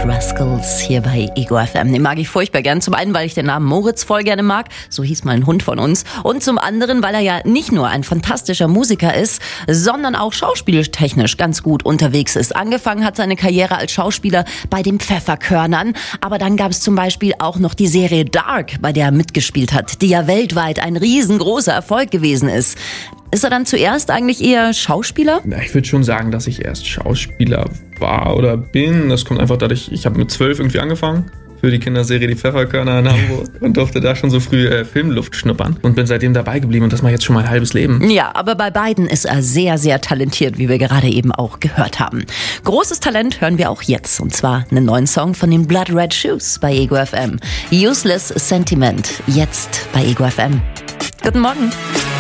Rascals hier bei Ego FM. Den mag ich furchtbar gern. Zum einen, weil ich den Namen Moritz voll gerne mag. So hieß mal ein Hund von uns. Und zum anderen, weil er ja nicht nur ein fantastischer Musiker ist, sondern auch schauspieltechnisch ganz gut unterwegs ist. Angefangen hat seine Karriere als Schauspieler bei den Pfefferkörnern. Aber dann gab es zum Beispiel auch noch die Serie Dark, bei der er mitgespielt hat, die ja weltweit ein riesengroßer Erfolg gewesen ist. Ist er dann zuerst eigentlich eher Schauspieler? Ich würde schon sagen, dass ich erst Schauspieler war oder bin. Das kommt einfach dadurch, ich habe mit 12 irgendwie angefangen für die Kinderserie Die Pfefferkörner in Hamburg und durfte da schon so früh Filmluft schnuppern und bin seitdem dabei geblieben und das mache ich jetzt schon mein halbes Leben. Ja, aber bei beiden ist er sehr, sehr talentiert, wie wir gerade eben auch gehört haben. Großes Talent hören wir auch jetzt, und zwar einen neuen Song von den Blood Red Shoes bei Ego FM. Useless Sentiment, jetzt bei Ego FM. Guten Morgen.